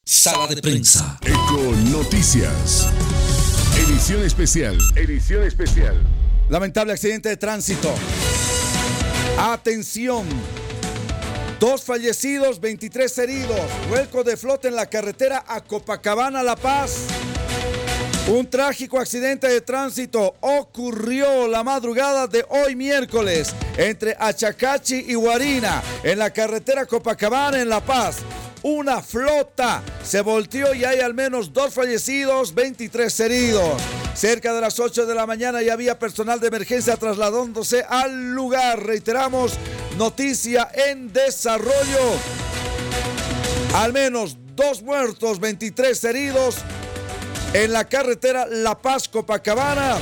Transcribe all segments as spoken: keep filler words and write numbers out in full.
Sala de prensa. Eco Noticias. Edición especial. Edición especial. Lamentable accidente de tránsito. Atención. Dos fallecidos, veintitrés heridos. Vuelco de flota en la carretera a Copacabana, La Paz. Un trágico accidente de tránsito ocurrió la madrugada de hoy miércoles entre Achacachi y Guarina en la carretera Copacabana en La Paz. Una flota se volteó y hay al menos dos fallecidos, veintitrés heridos. Cerca de las ocho de la mañana ya había personal de emergencia trasladándose al lugar. Reiteramos, noticia en desarrollo. Al menos dos muertos, veintitrés heridos en la carretera La Paz-Copacabana.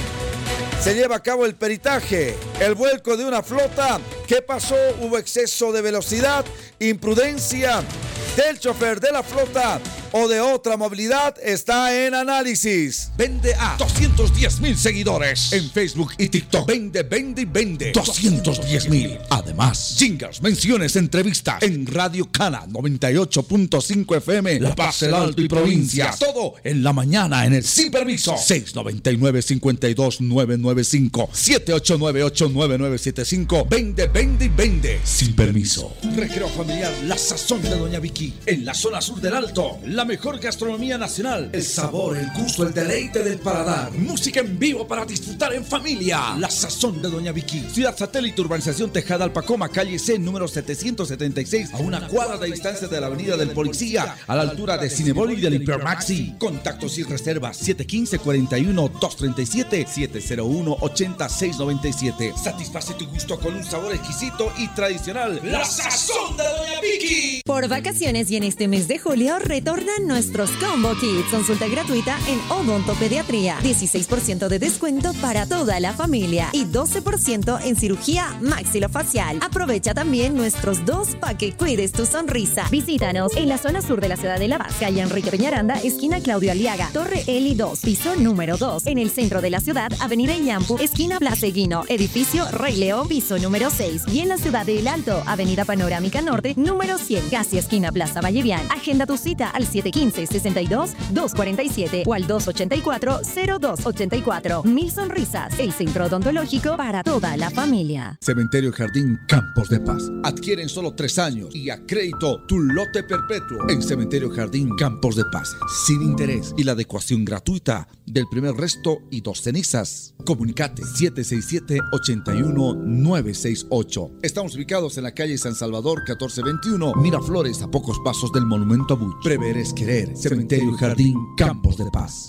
Se lleva a cabo el peritaje, el vuelco de una flota. ¿Qué pasó? Hubo exceso de velocidad, imprudencia del chofer de la flota o de otra movilidad, está en análisis. Vende a doscientos diez mil seguidores en Facebook y TikTok. Vende, vende y vende. doscientos diez mil. Además, jingles, menciones, entrevistas en Radio Cana noventa y ocho punto cinco F M, La Paz, El Alto y provincias. Todo en la mañana en el Sin Permiso. seis nueve nueve, cinco dos nueve nueve cinco, siete ocho nueve ocho nueve nueve siete cinco. Vende, vende y vende. Sin Permiso. Recreo familiar La Sazón de Doña Vicky. En la zona sur del Alto. La mejor gastronomía nacional. El sabor, el gusto, el deleite del paladar. Música en vivo para disfrutar en familia. La Sazón de Doña Vicky. Ciudad Satélite, Urbanización Tejada, Alpacoma, calle C, número setecientos setenta y seis, a una cuadra de distancia de la Avenida del Policía, a la altura de Cinebol y del Hipermaxi. Contactos y reservas siete uno cinco, cuatro uno, dos tres siete, siete cero uno, ocho seis nueve siete. Satisface tu gusto con un sabor exquisito y tradicional. La Sazón de Doña Vicky. Por vacaciones y en este mes de julio retornan nuestros Combo Kids. Consulta gratuita en odontopediatría. dieciséis por ciento de descuento para toda la familia y doce por ciento en cirugía maxilofacial. Aprovecha también nuestros dos pa' que cuides tu sonrisa. Visítanos en la zona sur de la ciudad de La Paz, calle Enrique Peñaranda, esquina Claudio Aliaga, Torre Eli dos, piso número dos. En el centro de la ciudad, Avenida Iñampu, esquina Plaza Eguino, edificio Rey León, piso número seis. Y en la ciudad de El Alto, Avenida Panorámica Norte, número cien, casi esquina Plaza Vallevián. Agenda tu cita al siete uno cinco, seis dos, dos cuatro siete o al dos ocho cuatro, cero dos ocho cuatro. Mil Sonrisas, el centro odontológico para toda la familia. Cementerio Jardín Campos de Paz. Adquiere en solo tres años y a crédito tu lote perpetuo en Cementerio Jardín Campos de Paz. Sin interés y la adecuación gratuita del primer resto y dos cenizas. Comunicate siete seis siete, ocho uno nueve seis ocho. Estamos ubicados en la calle San Salvador catorce veintiuno, Miraflores, a pocos pasos del Monumento a Buch. Prever es querer. Cementerio Jardín Campos de Paz.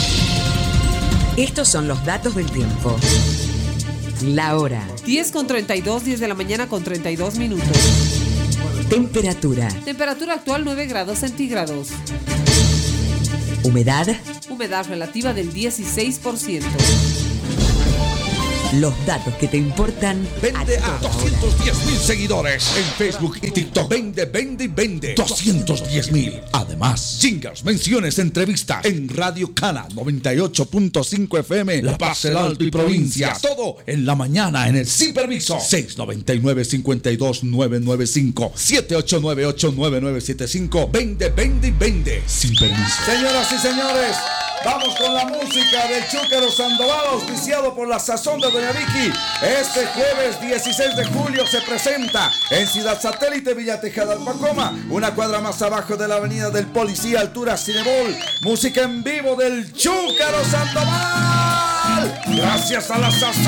Estos son los datos del tiempo. La hora. diez con treinta y dos, diez de la mañana con treinta y dos minutos. Temperatura. Temperatura actual nueve grados centígrados. Humedad. Humedad relativa del dieciséis por ciento. Los datos que te importan. Vende a, a doscientos diez mil seguidores en Facebook y TikTok. Vende, vende y vende. doscientos diez mil. Además, jingles, menciones, entrevistas en Radio Cana noventa y ocho punto cinco F M, La Paz, El Alto y provincias. Todo en la mañana en el Sin Permiso. seis nueve nueve, cinco dos nueve nueve cinco, siete ocho nueve ocho nueve nueve siete cinco. Vende, vende y vende. Sin Permiso. Señoras y señores, vamos con la música del Chúcaro Sandoval, auspiciado por La Sazón de Doña Vicky. Este jueves dieciséis de julio se presenta en Ciudad Satélite, Villa Tejada, Alpacoma, una cuadra más abajo de la Avenida del Policía, altura Cinebol. Música en vivo del Chúcaro Sandoval. Gracias a La Sazón.